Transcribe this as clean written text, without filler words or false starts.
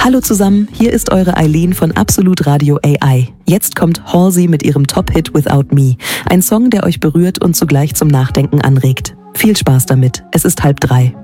Hallo zusammen, hier ist eure Eileen von Absolut Radio AI. Jetzt kommt Halsey mit ihrem Top-Hit Without Me. Ein Song, der euch berührt und zugleich zum Nachdenken anregt. Viel Spaß damit, es ist 2:30.